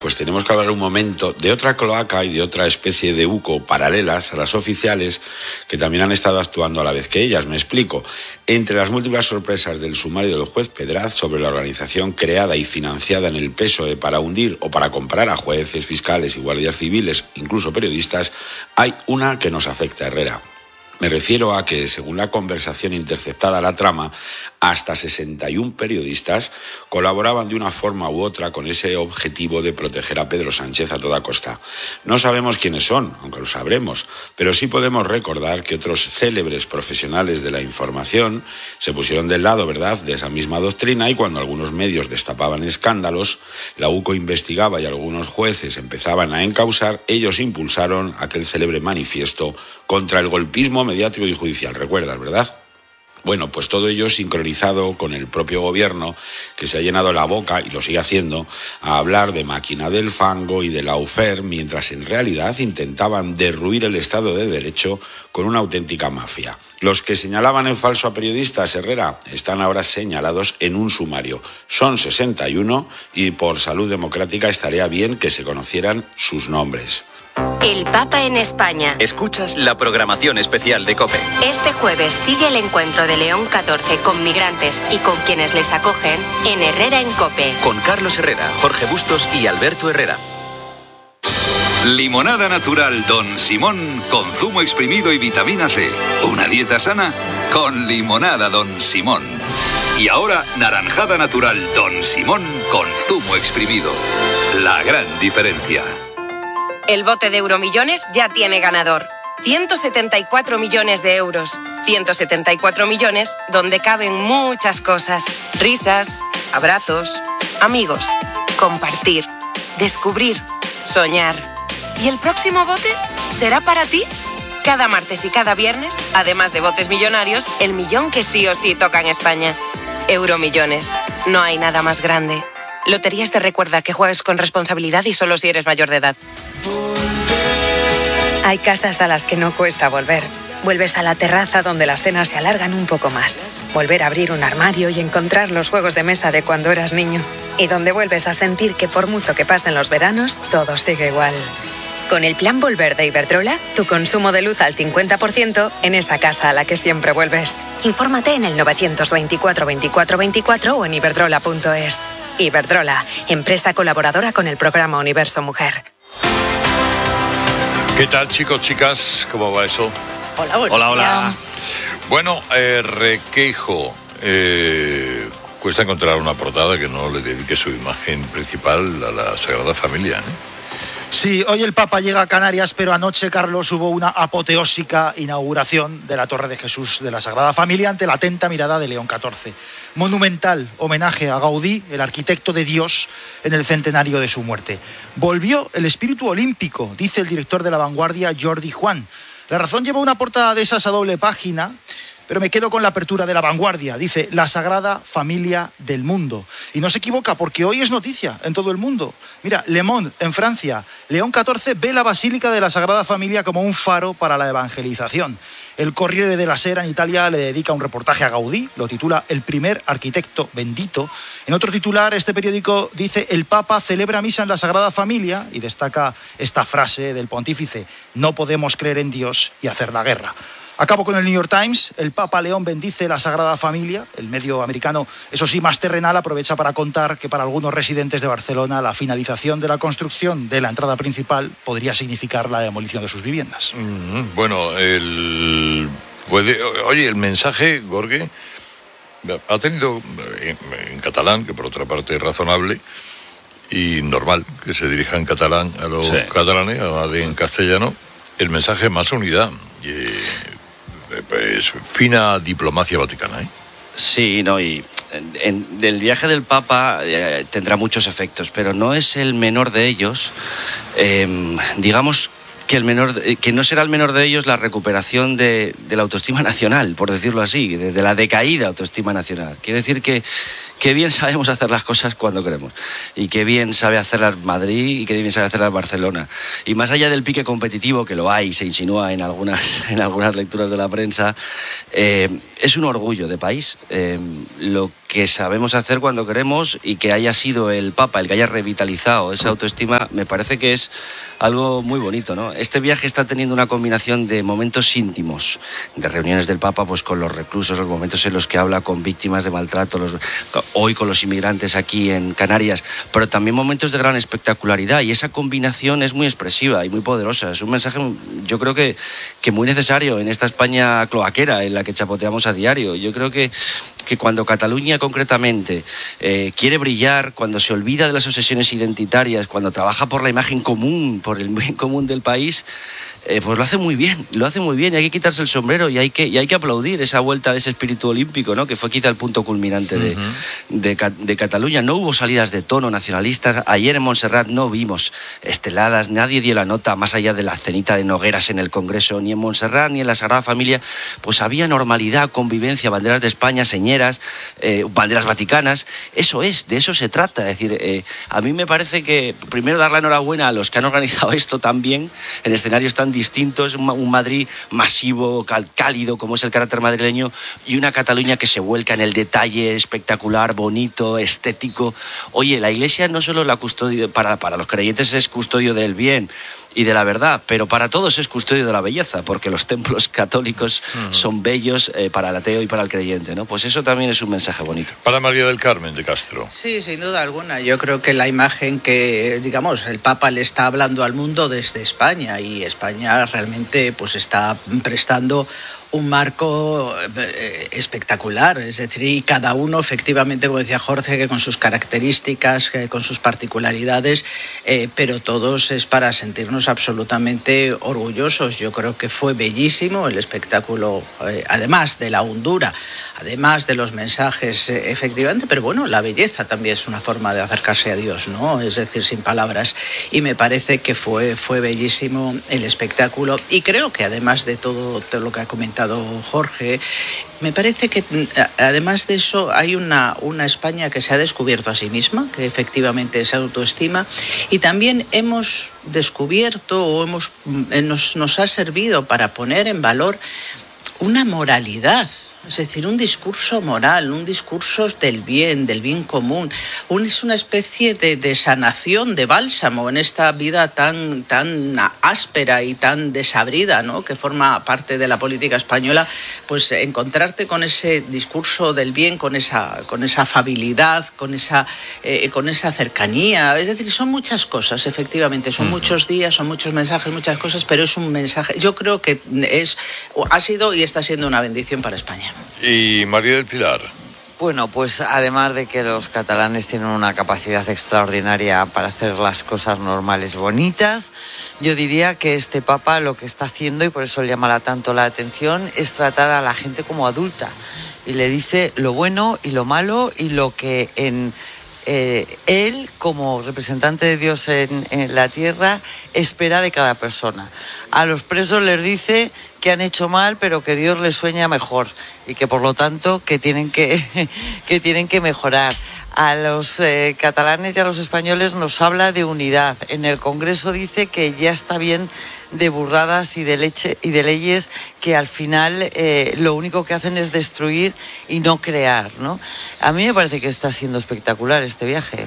pues tenemos que hablar un momento de otra cloaca y de otra especie de UCO paralelas a las oficiales que también han estado actuando a la vez que ellas. Me explico. Entre las múltiples sorpresas del sumario del juez Pedraz sobre la organización creada y financiada en el PSOE para hundir o para comprar a jueces, fiscales y guardias civiles, incluso periodistas, hay una que nos afecta, Herrera. Me refiero a que, según la conversación interceptada a la trama, hasta 61 periodistas colaboraban de una forma u otra con ese objetivo de proteger a Pedro Sánchez a toda costa. No sabemos quiénes son, aunque lo sabremos, pero sí podemos recordar que otros célebres profesionales de la información se pusieron del lado, ¿verdad?, de esa misma doctrina, y cuando algunos medios destapaban escándalos, la UCO investigaba y algunos jueces empezaban a encausar, ellos impulsaron aquel célebre manifiesto contra el golpismo mediático y judicial. ¿Recuerdas, verdad? Bueno, pues todo ello sincronizado con el propio gobierno, que se ha llenado la boca, y lo sigue haciendo, a hablar de máquina del fango y de lawfare, mientras en realidad intentaban derruir el Estado de Derecho con una auténtica mafia. Los que señalaban en falso a periodistas, Herrera, están ahora señalados en un sumario. Son 61 y por salud democrática estaría bien que se conocieran sus nombres. El Papa en España. Escuchas la programación especial de COPE. Este jueves sigue el encuentro de León XIV con migrantes y con quienes les acogen en Herrera en COPE. Con Carlos Herrera, Jorge Bustos y Alberto Herrera. Limonada natural Don Simón con zumo exprimido y vitamina C. Una dieta sana con limonada Don Simón. Y ahora naranjada natural Don Simón con zumo exprimido. La gran diferencia. El bote de Euromillones ya tiene ganador. 174 millones de euros. 174 millones donde caben muchas cosas. Risas, abrazos, amigos, compartir, descubrir, soñar. ¿Y el próximo bote será para ti? Cada martes y cada viernes, además de botes millonarios, el millón que sí o sí toca en España. Euromillones. No hay nada más grande. Loterías te recuerda que juegues con responsabilidad y solo si eres mayor de edad. Hay casas a las que no cuesta volver. Vuelves a la terraza donde las cenas se alargan un poco más. Volver a abrir un armario y encontrar los juegos de mesa de cuando eras niño. Y donde vuelves a sentir que por mucho que pasen los veranos, todo sigue igual. Con el plan Volver de Iberdrola, tu consumo de luz al 50% en esa casa a la que siempre vuelves. Infórmate en el 924 24 24 o en iberdrola.es. Iberdrola, empresa colaboradora con el programa Universo Mujer. ¿Qué tal, chicos, chicas? ¿Cómo va eso? Hola, hola. Bueno, Requeijo, cuesta encontrar una portada que no le dedique su imagen principal a la Sagrada Familia, ¿eh? Sí, hoy el Papa llega a Canarias, pero anoche, Carlos, hubo una apoteósica inauguración de la Torre de Jesús de la Sagrada Familia ante la atenta mirada de León XIV. Monumental homenaje a Gaudí, el arquitecto de Dios, en el centenario de su muerte. Volvió el espíritu olímpico, dice el director de La Vanguardia, Jordi Juan. La Razón lleva una portada de esas a doble página, pero me quedo con la apertura de La Vanguardia. Dice, la Sagrada Familia del mundo. Y no se equivoca, porque hoy es noticia en todo el mundo. Mira, Le Monde, en Francia, León XIV ve la Basílica de la Sagrada Familia como un faro para la evangelización. El Corriere della Sera en Italia le dedica un reportaje a Gaudí, lo titula El primer arquitecto bendito. En otro titular, este periódico dice, el Papa celebra misa en la Sagrada Familia, y destaca esta frase del pontífice, no podemos creer en Dios y hacer la guerra. Acabo con el New York Times. El Papa León bendice la Sagrada Familia. El medio americano, eso sí, más terrenal, aprovecha para contar que para algunos residentes de Barcelona la finalización de la construcción de la entrada principal podría significar la demolición de sus viviendas. Bueno, oye, el mensaje, Gorge, ha tenido en catalán, que por otra parte es razonable y normal que se dirija en catalán a los catalanes, además de en castellano, el mensaje más unidad. Pues fina diplomacia vaticana, ¿eh? Sí, no, y del viaje del Papa tendrá muchos efectos, pero no es el menor de ellos. Digamos que no será el menor de ellos la recuperación de la autoestima nacional, por decirlo así, de la decaída autoestima nacional. Quiere decir que bien sabemos hacer las cosas cuando queremos, y que bien sabe hacerlas Madrid y que bien sabe hacerlas Barcelona. Y más allá del pique competitivo, que lo hay, se insinúa en algunas lecturas de la prensa, es un orgullo de país. Lo que sabemos hacer cuando queremos, y que haya sido el Papa el que haya revitalizado esa autoestima, me parece que es algo muy bonito, ¿no? Este viaje está teniendo una combinación de momentos íntimos, de reuniones del Papa pues con los reclusos, los momentos en los que habla con víctimas de maltrato, hoy con los inmigrantes aquí en Canarias, pero también momentos de gran espectacularidad, y esa combinación es muy expresiva y muy poderosa. Es un mensaje, yo creo que muy necesario en esta España cloaquera en la que chapoteamos a diario. Yo creo que cuando Cataluña concretamente quiere brillar, cuando se olvida de las obsesiones identitarias, cuando trabaja por la imagen común, por el bien común del país, pues lo hace muy bien, y hay que quitarse el sombrero y hay que aplaudir esa vuelta de ese espíritu olímpico, ¿no? Que fue quizá el punto culminante de Cataluña. No hubo salidas de tono nacionalistas. Ayer en Montserrat no vimos esteladas, nadie dio la nota más allá de la cenita de Nogueras en el Congreso, ni en Montserrat ni en la Sagrada Familia. Pues había normalidad, convivencia, banderas de España, señeras, banderas vaticanas. Eso es, de eso se trata. Es decir, a mí me parece que primero dar la enhorabuena a los que han organizado esto tan bien, en escenarios tan distintos, un Madrid masivo, cálido, como es el carácter madrileño, y una Cataluña que se vuelca en el detalle espectacular, bonito, estético. Oye, la Iglesia no solo la custodia, para los creyentes es custodio del bien y de la verdad, pero para todos es custodio de la belleza, porque los templos católicos son bellos para el ateo y para el creyente, ¿no? Pues eso también es un mensaje bonito. Para María del Carmen de Castro. Sí, sin duda alguna. Yo creo que la imagen que, digamos, el Papa le está hablando al mundo desde España, y España realmente pues está prestando un marco espectacular, es decir, y cada uno efectivamente, como decía Jorge, que con sus características, con sus particularidades, pero todos es para sentirnos absolutamente orgullosos. Yo creo que fue bellísimo el espectáculo, además de la hondura, además de los mensajes, efectivamente, pero bueno, la belleza también es una forma de acercarse a Dios, ¿no? Es decir, sin palabras, y me parece que fue bellísimo el espectáculo, y creo que además de todo lo que ha comentado Jorge, me parece que además de eso hay una España que se ha descubierto a sí misma, que efectivamente es autoestima, y también hemos descubierto o nos ha servido para poner en valor una moralidad. Es decir, un discurso moral, un discurso del bien común. Es una especie de sanación, de bálsamo en esta vida tan áspera y tan desabrida, ¿no?, que forma parte de la política española. Pues encontrarte con ese discurso del bien, con esa afabilidad, con esa cercanía. Es decir, son muchas cosas, efectivamente. Son muchos días, son muchos mensajes, muchas cosas, pero es un mensaje. Yo creo que ha sido y está siendo una bendición para España. Y María del Pilar. Bueno, pues además de que los catalanes tienen una capacidad extraordinaria para hacer las cosas normales bonitas, yo diría que este Papa lo que está haciendo, y por eso le llama tanto la atención, es tratar a la gente como adulta. Y le dice lo bueno y lo malo y lo que él, como representante de Dios en la tierra, espera de cada persona. A los presos les dice que han hecho mal, pero que Dios les sueña mejor y que por lo tanto que tienen que mejorar. A los catalanes y a los españoles nos habla de unidad. En el Congreso dice que ya está bien de burradas y de leyes que al final lo único que hacen es destruir y no crear, ¿no? A mí me parece que está siendo espectacular este viaje.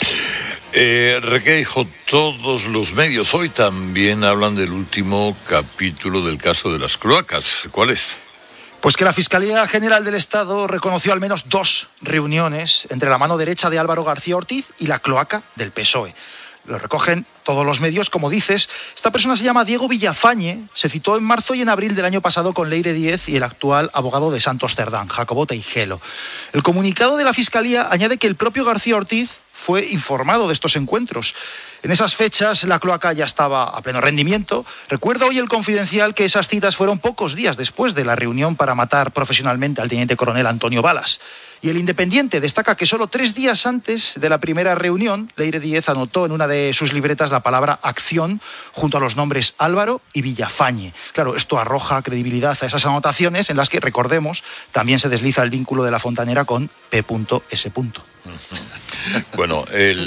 Requeijo, todos los medios hoy también hablan del último capítulo del caso de las cloacas. ¿Cuál es? Pues que la Fiscalía General del Estado reconoció al menos 2 reuniones entre la mano derecha de Álvaro García Ortiz y la cloaca del PSOE. Lo recogen todos los medios, como dices. Esta persona se llama Diego Villafañe, se citó en marzo y en abril del año pasado con Leire Díez y el actual abogado de Santos Cerdán, Jacobo Teijelo. El comunicado de la Fiscalía añade que el propio García Ortiz fue informado de estos encuentros. En esas fechas la cloaca ya estaba a pleno rendimiento. Recuerda hoy el Confidencial que esas citas fueron pocos días después de la reunión para matar profesionalmente al teniente coronel Antonio Balas. Y el Independiente destaca que solo 3 días antes de la primera reunión, Leire Díez anotó en una de sus libretas la palabra acción junto a los nombres Álvaro y Villafañe. Claro, esto arroja credibilidad a esas anotaciones en las que, recordemos, también se desliza el vínculo de la Fontanera con P.S. Bueno,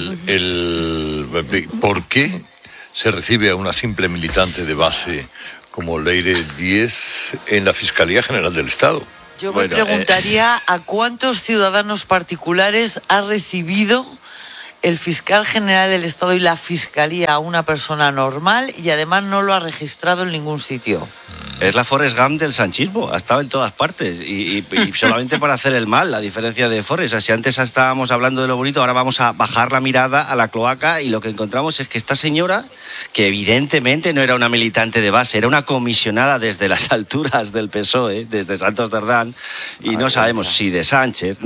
¿por qué se recibe a una simple militante de base como Leire Díez en la Fiscalía General del Estado? Yo me preguntaría a cuántos ciudadanos particulares ha recibido el fiscal general del Estado y la Fiscalía a una persona normal y además no lo ha registrado en ningún sitio. Es la Forrest Gump del sanchismo, ha estado en todas partes y solamente para hacer el mal, la diferencia de Forrest. O sea, si antes estábamos hablando de lo bonito, ahora vamos a bajar la mirada a la cloaca y lo que encontramos es que esta señora, que evidentemente no era una militante de base, era una comisionada desde las alturas del PSOE, desde Santos Cerdán, y no sabemos si de Sánchez,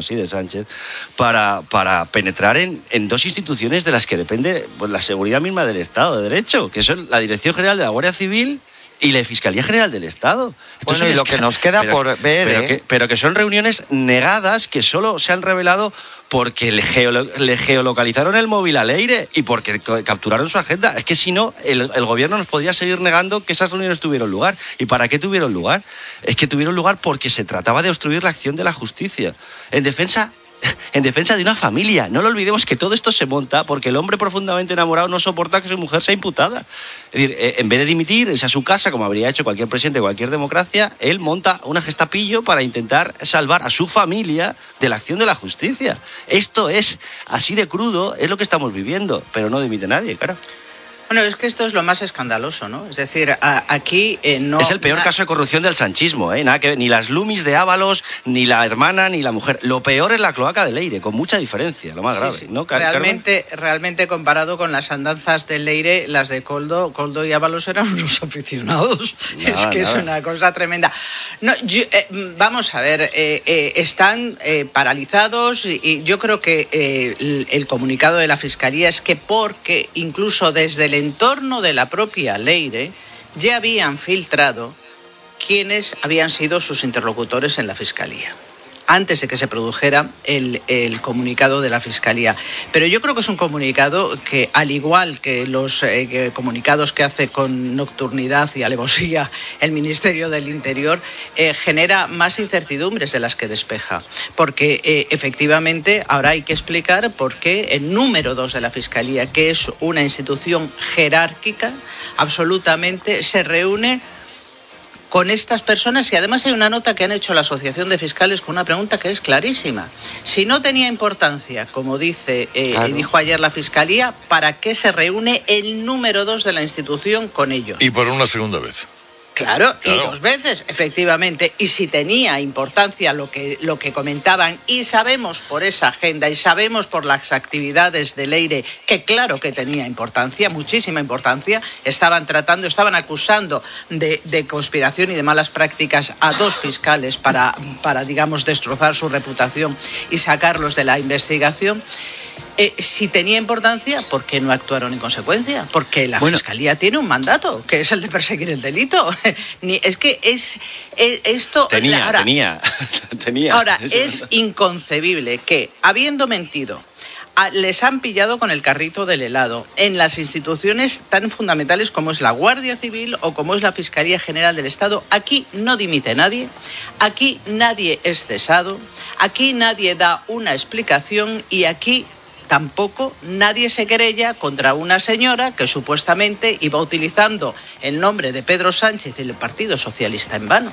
para penetrar en dos instituciones de las que depende pues, la seguridad misma del Estado de Derecho, que son la Dirección General de la Guardia Civil y la Fiscalía General del Estado. Entonces, bueno, y lo que nos queda por ver... Pero que son reuniones negadas que solo se han revelado porque le geolocalizaron el móvil a Leire y porque capturaron su agenda. Es que si no, el gobierno nos podría seguir negando que esas reuniones tuvieron lugar. ¿Y para qué tuvieron lugar? Es que tuvieron lugar porque se trataba de obstruir la acción de la justicia. En defensa de una familia. No lo olvidemos que todo esto se monta porque el hombre profundamente enamorado no soporta que su mujer sea imputada. Es decir, en vez de dimitir, irse a su casa, como habría hecho cualquier presidente de cualquier democracia, él monta una gestapillo para intentar salvar a su familia de la acción de la justicia. Esto es así de crudo, es lo que estamos viviendo, pero no dimite nadie, claro. Bueno, es que esto es lo más escandaloso, ¿no? Es decir, aquí no... Es el peor caso de corrupción del sanchismo, ¿eh? Nada que ver, ni las Lumis de Ábalos, ni la hermana, ni la mujer. Lo peor es la cloaca de Leire, con mucha diferencia, lo más grave, sí. ¿no? Realmente comparado con las andanzas de Leire, las de Koldo y Ábalos eran unos aficionados. Es una cosa tremenda. No, vamos a ver, están paralizados y yo creo que el comunicado de la Fiscalía es que porque incluso desde el entorno de la propia Leire ya habían filtrado quiénes habían sido sus interlocutores en la Fiscalía, antes de que se produjera el comunicado de la Fiscalía. Pero yo creo que es un comunicado que, al igual que los comunicados que hace con nocturnidad y alevosía el Ministerio del Interior, genera más incertidumbres de las que despeja. Porque, efectivamente, ahora hay que explicar por qué el número 2 de la Fiscalía, que es una institución jerárquica, absolutamente se reúne con estas personas, y además hay una nota que han hecho la Asociación de Fiscales con una pregunta que es clarísima. Si no tenía importancia, como dijo ayer la Fiscalía, ¿para qué se reúne el número 2 de la institución con ellos? Y por una segunda vez. Claro, y 2 veces, efectivamente. Y si tenía importancia lo que comentaban, y sabemos por esa agenda, y sabemos por las actividades de Leire, que claro que tenía importancia, muchísima importancia, estaban acusando de conspiración y de malas prácticas a 2 fiscales para digamos, destrozar su reputación y sacarlos de la investigación. Si tenía importancia, ¿por qué no actuaron en consecuencia? Porque la Fiscalía tiene un mandato, que es el de perseguir el delito. Es que esto... Tenía. Ahora, es inconcebible que, habiendo mentido, les han pillado con el carrito del helado en las instituciones tan fundamentales como es la Guardia Civil o como es la Fiscalía General del Estado. Aquí no dimite nadie, aquí nadie es cesado, aquí nadie da una explicación y aquí tampoco nadie se querella contra una señora que supuestamente iba utilizando el nombre de Pedro Sánchez y el Partido Socialista en vano.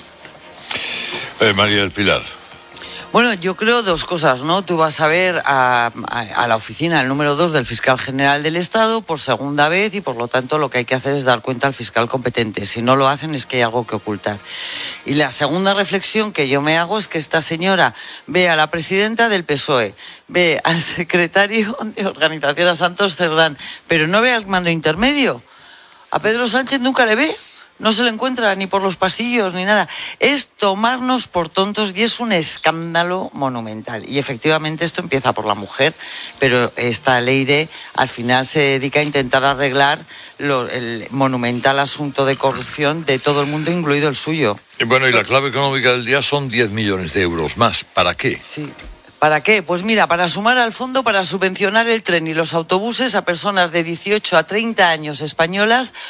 María del Pilar. Bueno, yo creo 2 cosas, ¿no? Tú vas a ver a la oficina, el número 2 del fiscal general del Estado por segunda vez y por lo tanto lo que hay que hacer es dar cuenta al fiscal competente. Si no lo hacen es que hay algo que ocultar. Y la segunda reflexión que yo me hago es que esta señora ve a la presidenta del PSOE, ve al secretario de organización, a Santos Cerdán, pero no ve al mando intermedio. A Pedro Sánchez nunca le ve. No se le encuentra ni por los pasillos ni nada. Es tomarnos por tontos y es un escándalo monumental. Y efectivamente esto empieza por la mujer, pero esta Leire al final se dedica a intentar arreglar el monumental asunto de corrupción de todo el mundo, incluido el suyo. Bueno, y la clave económica del día son 10 millones de euros más. ¿Para qué? Sí. ¿Para qué? Pues mira, para sumar al fondo para subvencionar el tren y los autobuses a personas de 18 a 30 años españolas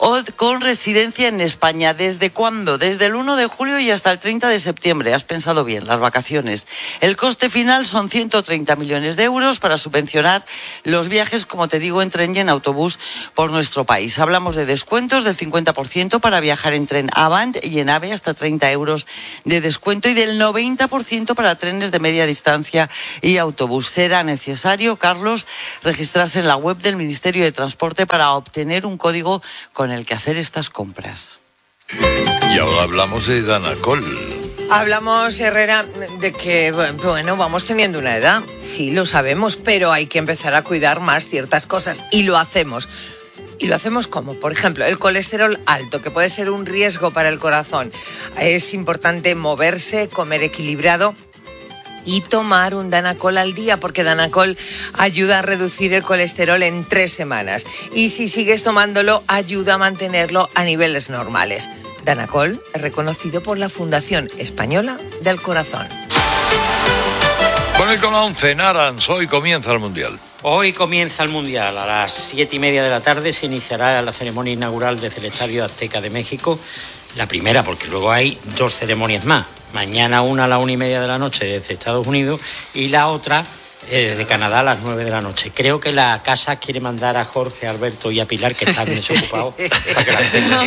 o con residencia en España. ¿Desde cuándo? Desde el 1 de julio y hasta el 30 de septiembre. Has pensado bien, las vacaciones. El coste final son 130 millones de euros para subvencionar los viajes, como te digo, en tren y en autobús por nuestro país. Hablamos de descuentos del 50% para viajar en tren Avant y en AVE hasta 30 euros de descuento y del 90% para trenes de media distancia y autobús. Será necesario, Carlos, registrarse en la web del Ministerio de Transporte para obtener un código con el que hacer estas compras. Y ahora hablamos de Danacol. Hablamos, Herrera, de que, bueno, vamos teniendo una edad, sí, lo sabemos, pero hay que empezar a cuidar más ciertas cosas y lo hacemos. ¿Y lo hacemos como? Por ejemplo, el colesterol alto, que puede ser un riesgo para el corazón. Es importante moverse, comer equilibrado y tomar un Danacol al día, porque Danacol ayuda a reducir el colesterol en 3 semanas. Y si sigues tomándolo, ayuda a mantenerlo a niveles normales. Danacol es reconocido por la Fundación Española del Corazón. Bueno, y con la 11, Narans, hoy comienza el Mundial. Hoy comienza el Mundial. A las 7:30 de la tarde se iniciará la ceremonia inaugural desde el Estadio Azteca de México. La primera, porque luego hay 2 ceremonias más. Mañana una a las 1:30 de la noche desde Estados Unidos y la otra de Canadá a las 9 de la noche. Creo que la casa quiere mandar a Jorge, Alberto y a Pilar, que están desocupados, para que la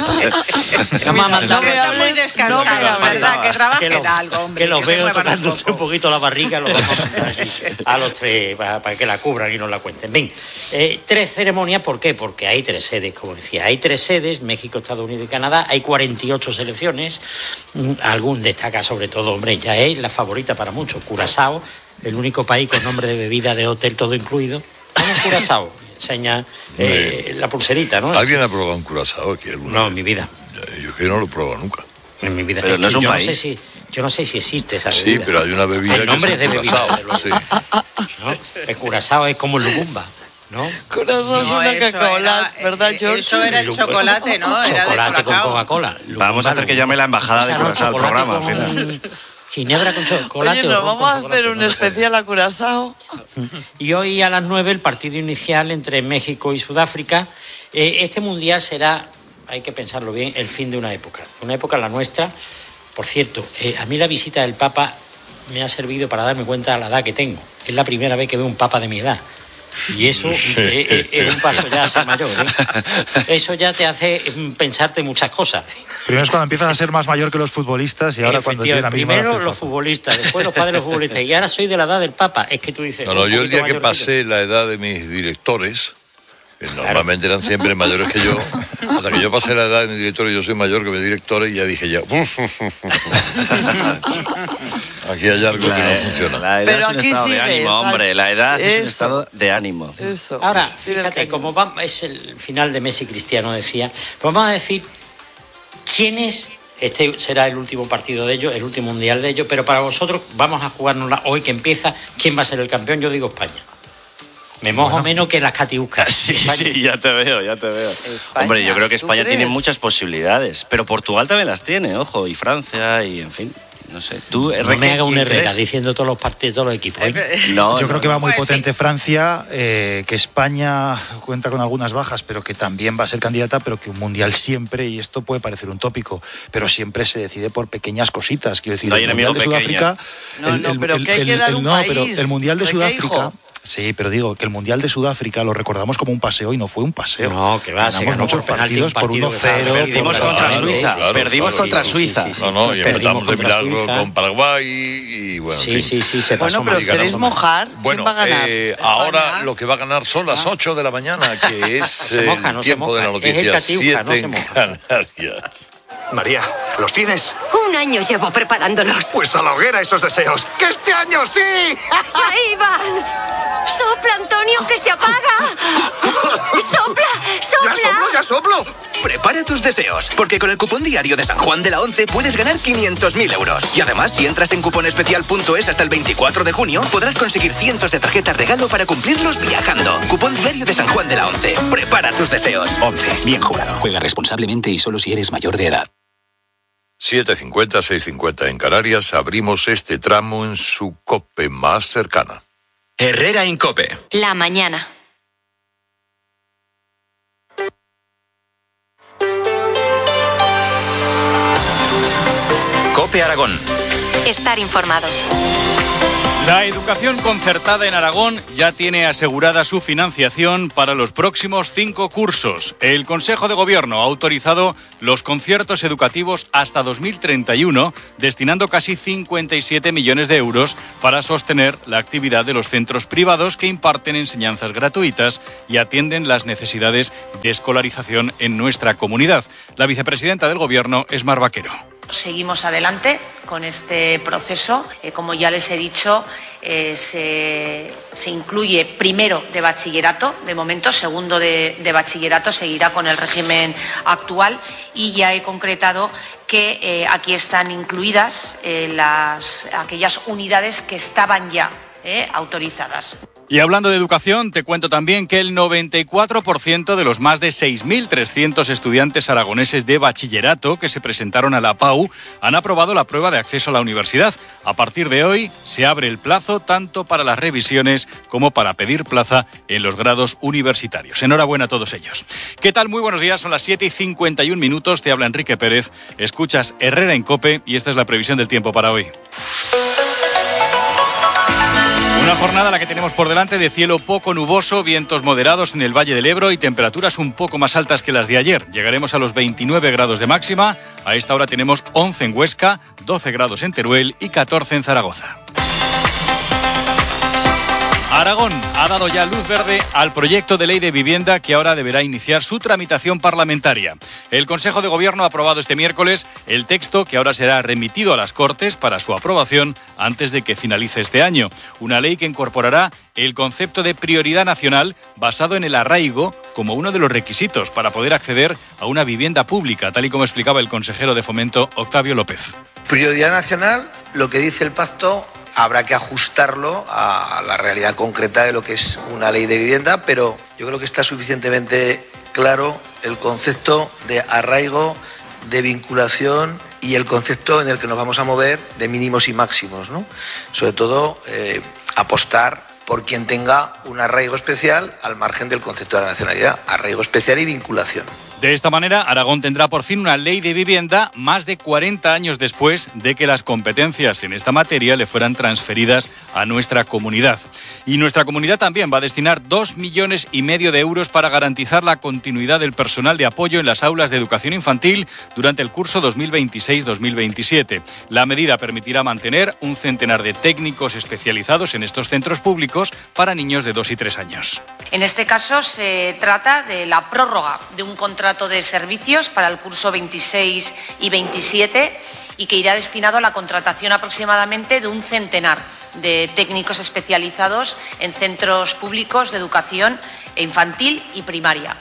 No me hables descansado, ¿verdad? Que trabajen algo, hombre. Que los veo tocándose un poquito la barriga, los vamos a mandar aquí a los 3 para que la cubran y nos la cuenten. Bien, 3 ceremonias, ¿por qué? Porque hay 3 sedes, como decía. Hay 3 sedes, México, Estados Unidos y Canadá. Hay 48 selecciones. Algún destaca sobre todo, hombre, ya es la favorita para muchos, Curazao, el único país con nombre de bebida, de hotel, todo incluido. Vamos, Curazao, enseña la pulserita, ¿no? ¿Alguien ha probado un Curazao aquí alguna vez? En mi vida. Yo que no lo he probado nunca. En mi vida. Pero no es un país. Yo no sé si existe esa bebida. Sí, pero hay una bebida el nombre que es de Curazao. bebida, sí. ¿No? El Curazao es como el Lubumba, ¿no? Curazao es una cacaolat, ¿verdad, George? Eso era el chocolate, ¿no? Era Chocolate de con Coca-Cola. Vamos a hacer que llame la embajada de Curazao al programa. Ginebra con chocolate. Oye, ¿nos vamos a hacer un especial a Curazao? Y hoy a las 9 el partido inicial entre México y Sudáfrica. Este mundial será, hay que pensarlo bien, el fin de una época la nuestra. Por cierto, a mí la visita del Papa me ha servido para darme cuenta de la edad que tengo. Es la primera vez que veo un Papa de mi edad. Y eso es un paso ya a ser mayor, ¿eh? Eso ya te hace pensarte muchas cosas. Primero es cuando empiezas a ser más mayor que los futbolistas y ahora cuando tienes la misma edad. Primero los futbolistas, después los padres de los futbolistas. Y ahora soy de la edad del Papa. Es que tú dices... No, yo el día que pasé la edad de mis directores, que normalmente eran siempre mayores que yo, hasta que yo pasé la edad de mis directores, yo soy mayor que mis directores, y ya dije ya... Aquí hay algo que no funciona. La edad es un estado de ánimo, hombre. La edad es un estado de ánimo. Eso. Ahora, fíjate, como es el final de Messi Cristiano, decía, vamos a decir quién es. Este será el último partido de ellos, el último mundial de ellos, pero para vosotros vamos a jugárnosla hoy que empieza. ¿Quién va a ser el campeón? Yo digo España. Me mojo menos que las catiuscas. Sí, ya te veo. España, hombre, yo creo que España tiene muchas posibilidades, pero Portugal también las tiene, ojo, y Francia, y en fin. No sé, tú... No me haga un Herrera diciendo todos los partidos, todos los equipos. Yo creo que va muy potente Francia, que España cuenta con algunas bajas, pero que también va a ser candidata, pero que un mundial siempre, y esto puede parecer un tópico, pero siempre se decide por pequeñas cositas. Quiero decir, el mundial de Sudáfrica... pero que hay que dar un país. Pero el mundial de Sudáfrica... Sí, pero digo que el Mundial de Sudáfrica lo recordamos como un paseo y no fue un paseo. No, que va, ganamos muchos partidos por 1-0. Perdimos contra Suiza. Perdimos contra Suiza. No, y empezamos de milagro con Paraguay y bueno. Sí, se pasó. Bueno, pero ¿queréis mojar? ¿Quién va a ganar? Ahora lo que va a ganar son las 8 de la mañana, que es el tiempo de la noticia. 7 en Canarias. María, ¿los tienes? 1 año llevo preparándolos. Pues a la hoguera esos deseos. ¡Que este año sí! ¡Ahí van! ¡Sopla, Antonio, que se apaga! ¡Sopla! ¡Ya soplo! Prepara tus deseos, porque con el cupón diario de San Juan de la 11 puedes ganar 500.000 euros. Y además, si entras en cuponespecial.es hasta el 24 de junio, podrás conseguir cientos de tarjetas regalo para cumplirlos viajando. Cupón diario de San Juan de la 11. Prepara tus deseos. 11. Bien jugado. Juega responsablemente y solo si eres mayor de edad. 7:50, 6:50 en Canarias. Abrimos este tramo en su COPE más cercana. Herrera en COPE. La mañana. COPE Aragón. Estar informados. La educación concertada en Aragón ya tiene asegurada su financiación para los próximos 5 cursos. El Consejo de Gobierno ha autorizado los conciertos educativos hasta 2031, destinando casi 57 millones de euros para sostener la actividad de los centros privados que imparten enseñanzas gratuitas y atienden las necesidades de escolarización en nuestra comunidad. La vicepresidenta del Gobierno es Mar Vaquero. Seguimos adelante con este proceso. Como ya les he dicho, se incluye primero de bachillerato, de momento, segundo de bachillerato, seguirá con el régimen actual, y ya he concretado que aquí están incluidas aquellas unidades que estaban ya autorizadas. Y hablando de educación, te cuento también que el 94% de los más de 6.300 estudiantes aragoneses de bachillerato que se presentaron a la PAU han aprobado la prueba de acceso a la universidad. A partir de hoy se abre el plazo tanto para las revisiones como para pedir plaza en los grados universitarios. Enhorabuena a todos ellos. ¿Qué tal? Muy buenos días, son las 7:51. Te habla Enrique Pérez. Escuchas Herrera en COPE y esta es la previsión del tiempo para hoy. Una jornada la que tenemos por delante de cielo poco nuboso, vientos moderados en el Valle del Ebro y temperaturas un poco más altas que las de ayer. Llegaremos a los 29 grados de máxima. A esta hora tenemos 11 en Huesca, 12 grados en Teruel y 14 en Zaragoza. Aragón ha dado ya luz verde al proyecto de ley de vivienda que ahora deberá iniciar su tramitación parlamentaria. El Consejo de Gobierno ha aprobado este miércoles el texto que ahora será remitido a las Cortes para su aprobación antes de que finalice este año. Una ley que incorporará el concepto de prioridad nacional basado en el arraigo como uno de los requisitos para poder acceder a una vivienda pública, tal y como explicaba el consejero de Fomento, Octavio López. Prioridad nacional, lo que dice el pacto, habrá que ajustarlo a la realidad concreta de lo que es una ley de vivienda, pero yo creo que está suficientemente claro el concepto de arraigo, de vinculación y el concepto en el que nos vamos a mover de mínimos y máximos, ¿no? Sobre todo apostar por quien tenga un arraigo especial al margen del concepto de la nacionalidad, arraigo especial y vinculación. De esta manera, Aragón tendrá por fin una ley de vivienda más de 40 años después de que las competencias en esta materia le fueran transferidas a nuestra comunidad. Y nuestra comunidad también va a destinar 2,5 millones de euros para garantizar la continuidad del personal de apoyo en las aulas de educación infantil durante el curso 2026-2027. La medida permitirá mantener un centenar de técnicos especializados en estos centros públicos para niños de 2 y 3 años. En este caso se trata de la prórroga de un contrato de servicios para el curso 26 y 27 y que irá destinado a la contratación aproximadamente de un centenar de técnicos especializados en centros públicos de educación infantil y primaria.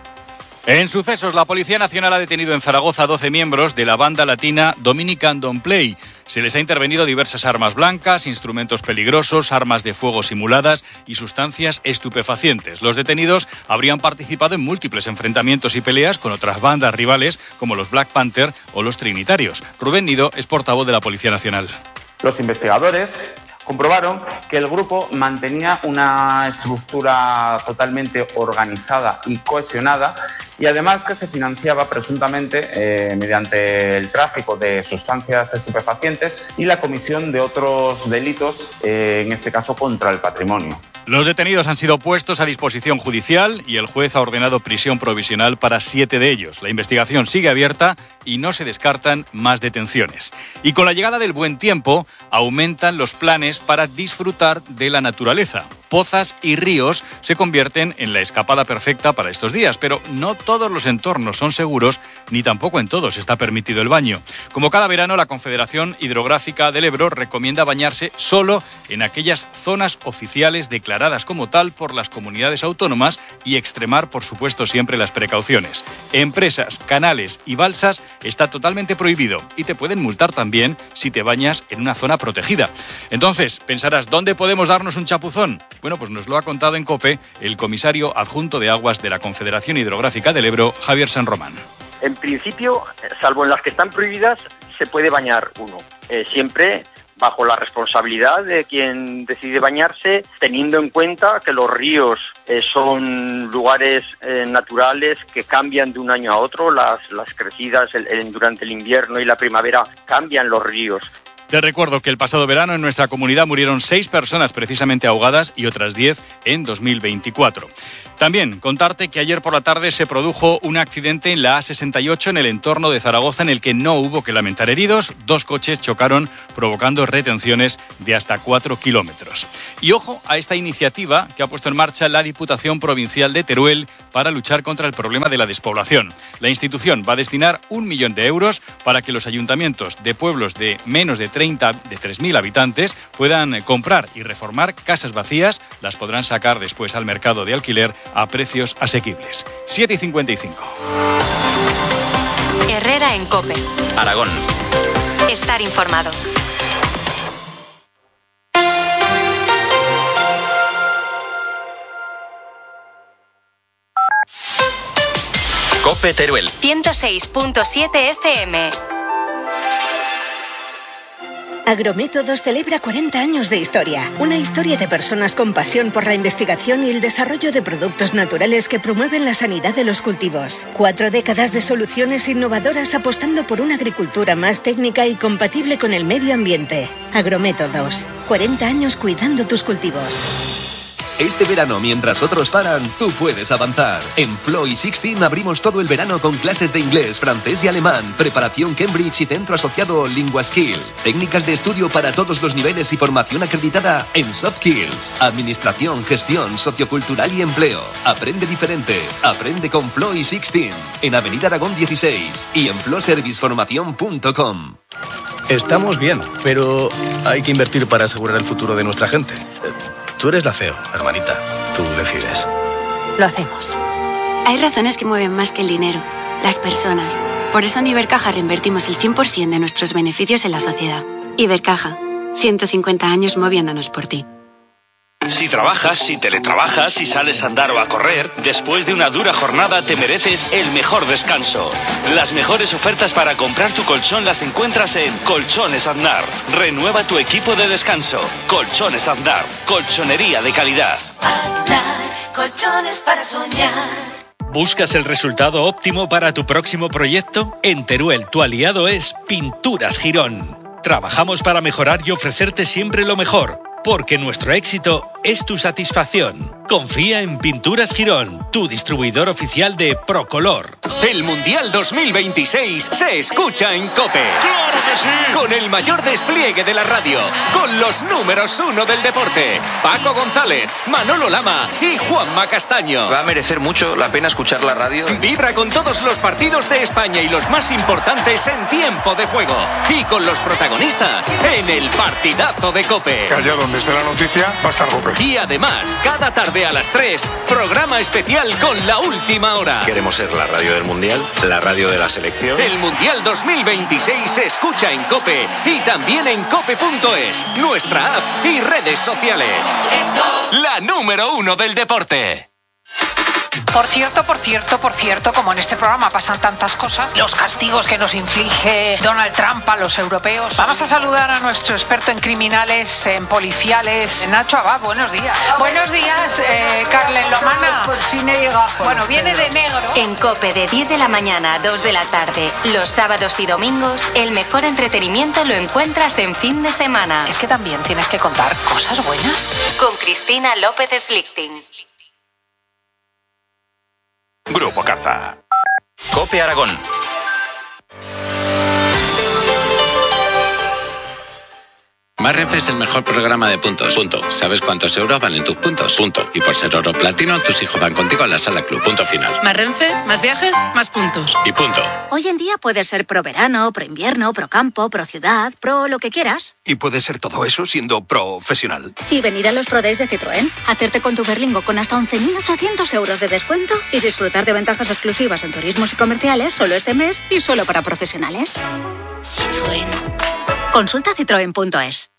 En sucesos, la Policía Nacional ha detenido en Zaragoza a 12 miembros de la banda latina Dominican Don't Play. Se les ha intervenido diversas armas blancas, instrumentos peligrosos, armas de fuego simuladas y sustancias estupefacientes. Los detenidos habrían participado en múltiples enfrentamientos y peleas con otras bandas rivales como los Black Panther o los Trinitarios. Rubén Nido es portavoz de la Policía Nacional. Los investigadores comprobaron que el grupo mantenía una estructura totalmente organizada y cohesionada y además que se financiaba presuntamente mediante el tráfico de sustancias estupefacientes y la comisión de otros delitos, en este caso contra el patrimonio. Los detenidos han sido puestos a disposición judicial y el juez ha ordenado prisión provisional para 7 de ellos. La investigación sigue abierta y no se descartan más detenciones. Y con la llegada del buen tiempo, aumentan los planes para disfrutar de la naturaleza. Pozas y ríos se convierten en la escapada perfecta para estos días, pero no todos los entornos son seguros ni tampoco en todos está permitido el baño. Como cada verano, la Confederación Hidrográfica del Ebro recomienda bañarse solo en aquellas zonas oficiales declaradas como tal por las comunidades autónomas y extremar, por supuesto, siempre las precauciones. Empresas, canales y balsas está totalmente prohibido y te pueden multar también si te bañas en una zona protegida. Entonces, pensarás, ¿dónde podemos darnos un chapuzón? Bueno, pues nos lo ha contado en COPE el comisario adjunto de Aguas de la Confederación Hidrográfica del Ebro, Javier San Román. En principio, salvo en las que están prohibidas, se puede bañar uno. Siempre bajo la responsabilidad de quien decide bañarse, teniendo en cuenta que los ríos son lugares naturales que cambian de un año a otro, las crecidas durante el invierno y la primavera cambian los ríos. Te recuerdo que el pasado verano en nuestra comunidad murieron 6 personas precisamente ahogadas y otras 10 en 2024. También contarte que ayer por la tarde se produjo un accidente en la A68 en el entorno de Zaragoza en el que no hubo que lamentar heridos. 2 coches chocaron provocando retenciones de hasta 4 kilómetros. Y ojo a esta iniciativa que ha puesto en marcha la Diputación Provincial de Teruel para luchar contra el problema de la despoblación. La institución va a destinar 1 millón de euros para que los ayuntamientos de pueblos de menos de 3.000 habitantes puedan comprar y reformar casas vacías. Las podrán sacar después al mercado de alquiler a precios asequibles. 7,55. Herrera en COPE. Aragón. Estar informado. COPE Teruel. 106.7 FM. Agrométodos celebra 40 años de historia. Una historia de personas con pasión por la investigación y el desarrollo de productos naturales que promueven la sanidad de los cultivos. 4 décadas de soluciones innovadoras apostando por una agricultura más técnica y compatible con el medio ambiente. Agrométodos. 40 años cuidando tus cultivos. Este verano, mientras otros paran, tú puedes avanzar. En Flow y Sixteen abrimos todo el verano con clases de inglés, francés y alemán, preparación Cambridge y centro asociado LinguaSkill. Técnicas de estudio para todos los niveles y formación acreditada en SoftSkills. Administración, gestión, sociocultural y empleo. Aprende diferente. Aprende con Flow y Sixteen. En Avenida Aragón 16 y en flowserviceformación.com. Estamos bien, pero hay que invertir para asegurar el futuro de nuestra gente. Tú eres la CEO, hermanita. Tú decides. Lo hacemos. Hay razones que mueven más que el dinero. Las personas. Por eso en Ibercaja reinvertimos el 100% de nuestros beneficios en la sociedad. Ibercaja. 150 años moviéndonos por ti. Si trabajas, si teletrabajas, si sales a andar o a correr, después de una dura jornada te mereces el mejor descanso. Las mejores ofertas para comprar tu colchón las encuentras en Colchones Aznar. Renueva tu equipo de descanso. Colchones Aznar. Colchonería de calidad. Aznar, colchones para soñar. ¿Buscas el resultado óptimo para tu próximo proyecto? En Teruel, tu aliado es Pinturas Girón. Trabajamos para mejorar y ofrecerte siempre lo mejor. Porque nuestro éxito es tu satisfacción. Confía en Pinturas Girón, tu distribuidor oficial de Procolor. El Mundial 2026 se escucha en COPE. ¡Claro que sí! Con el mayor despliegue de la radio, con los números 1 del deporte, Paco González, Manolo Lama y Juanma Castaño. Va a merecer mucho la pena escuchar la radio. Vibra con todos los partidos de España y los más importantes en tiempo de juego. Y con los protagonistas en el partidazo de COPE. Que allá donde esté la noticia va a estar COPE. Y además, cada tarde a las 3, programa especial con La Última Hora. Queremos ser la radio del Mundial, la radio de la selección. El Mundial 2026 se escucha en COPE y también en cope.es, nuestra app y redes sociales. La número 1 del deporte. Por cierto, como en este programa pasan tantas cosas, los castigos que nos inflige Donald Trump a los europeos. Vamos a saludar a nuestro experto en criminales, en policiales, Nacho Abad. Buenos días. Buenos días, Carlen Lomana. Por fin he llegado. Bueno, viene de negro. En COPE de 10 de la mañana a 2 de la tarde, los sábados y domingos, el mejor entretenimiento lo encuentras en fin de semana. Es que también tienes que contar cosas buenas. Con Cristina López Slichting. Grupo Caza. COPE Aragón. Más Renfe es el mejor programa de puntos. Punto. ¿Sabes cuántos euros valen tus puntos? Punto. Y por ser oro platino, tus hijos van contigo a la sala club. Punto final. Más Renfe, más viajes, más puntos. Y punto. Hoy en día puedes ser pro verano, pro invierno, pro campo, pro ciudad, pro lo que quieras. Y puedes ser todo eso siendo profesional. Y venir a los Pro Days de Citroën, hacerte con tu Berlingo con hasta 11.800 euros de descuento y disfrutar de ventajas exclusivas en turismos y comerciales solo este mes y solo para profesionales. Citroën. Consulta citroen.es.